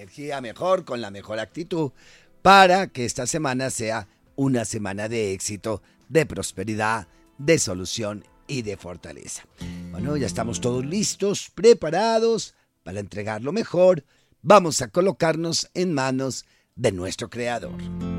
energía mejor, con la mejor actitud, para que esta semana sea una semana de éxito, de prosperidad, de solución y de fortaleza. Bueno, ya estamos todos listos, preparados para entregar lo mejor. Vamos a colocarnos en manos de nuestro Creador.